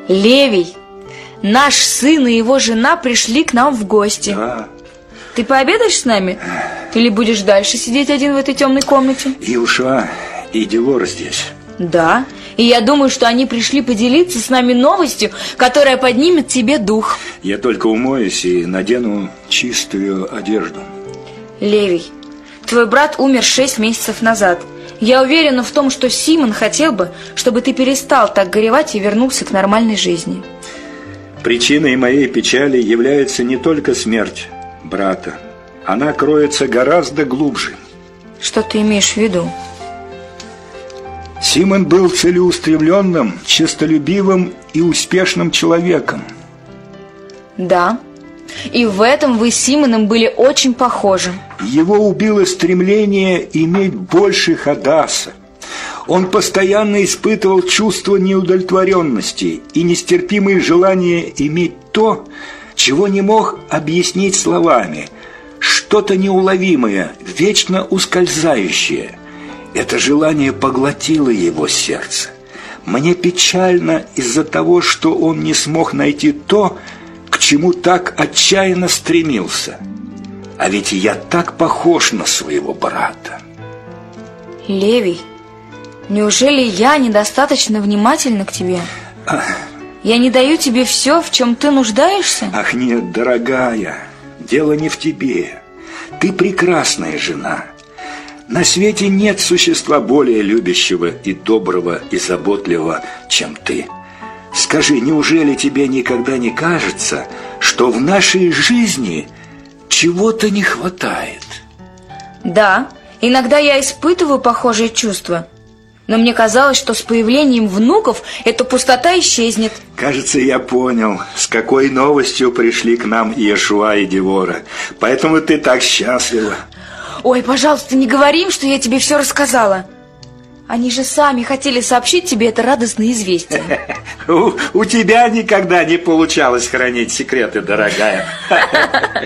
Левий, наш сын и его жена пришли к нам в гости. Да. Ты пообедаешь с нами? Или будешь дальше сидеть один в этой темной комнате? И Иошуа, и Девора здесь. Да, и я думаю, что они пришли поделиться с нами новостью, которая поднимет тебе дух. Я только умоюсь и надену чистую одежду. Левий, твой брат умер 6 месяцев назад. Я уверена в том, что Симон хотел бы, чтобы ты перестал так горевать и вернулся к нормальной жизни. Причиной моей печали является не только смерть брата. Она кроется гораздо глубже. Что ты имеешь в виду? Симон был целеустремленным, честолюбивым и успешным человеком. Да, и в этом вы с Симоном были очень похожи. Его убило стремление иметь больше Хадаса. Он постоянно испытывал чувство неудовлетворенности и нестерпимое желание иметь то, чего не мог объяснить словами, что-то неуловимое, вечно ускользающее. Это желание поглотило его сердце. Мне печально из-за того, что он не смог найти то, к чему так отчаянно стремился. А ведь я так похож на своего брата. Левий, неужели я недостаточно внимательна к тебе? Я не даю тебе все, в чем ты нуждаешься? Ах нет, дорогая, дело не в тебе. Ты прекрасная жена. На свете нет существа более любящего и доброго и заботливого, чем ты. Скажи, неужели тебе никогда не кажется, что в нашей жизни чего-то не хватает? Да, иногда я испытываю похожие чувства. Но мне казалось, что с появлением внуков эта пустота исчезнет. Кажется, я понял, с какой новостью пришли к нам Иошуа и Девора. Поэтому ты так счастлива. Ой, пожалуйста, не говори им, что я тебе все рассказала. Они же сами хотели сообщить тебе это радостное известие. У тебя никогда не получалось хранить секреты, дорогая.